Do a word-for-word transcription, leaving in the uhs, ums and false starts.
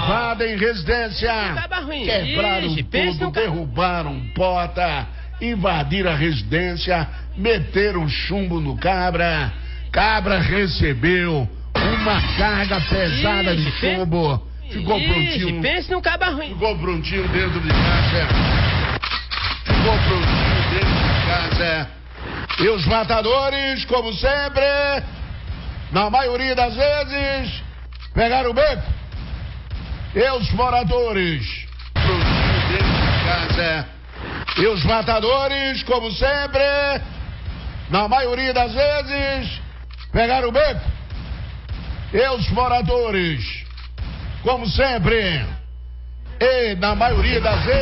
invadem residência, quebraram tudo, derrubaram porta, invadiram a residência, meteram chumbo no cabra. Cabra recebeu uma carga pesada de chumbo, ficou prontinho. Pense num cabra ruim. Ficou prontinho dentro de casa. Ficou prontinho dentro de casa. E os matadores, como sempre, na maioria das vezes, pegaram o beco. E os moradores, prontinho dentro de casa. E os matadores, como sempre, na maioria das vezes, pegaram o beco. E os moradores, como sempre, e na maioria das vezes,